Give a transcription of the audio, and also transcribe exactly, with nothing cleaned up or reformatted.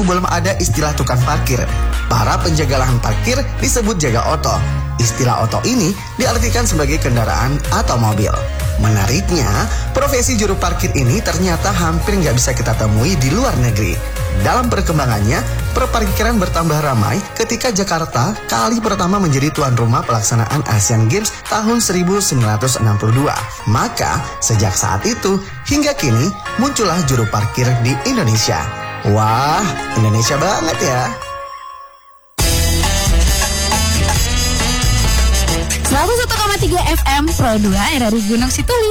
dahulu belum ada istilah tukang parkir. Para penjaga lahan parkir disebut jaga oto. Istilah oto ini diartikan sebagai kendaraan atau mobil. Menariknya, profesi juru parkir ini ternyata hampir nggak bisa kita temui di luar negeri. Dalam perkembangannya, perparkiran bertambah ramai ketika Jakarta kali pertama menjadi tuan rumah pelaksanaan Asian Games tahun seribu sembilan ratus enam puluh dua. Maka, sejak saat itu hingga kini muncullah juru parkir di Indonesia. Wah, Indonesia banget ya. seratus satu koma tiga F M Pro dua R R I Gunung Situli.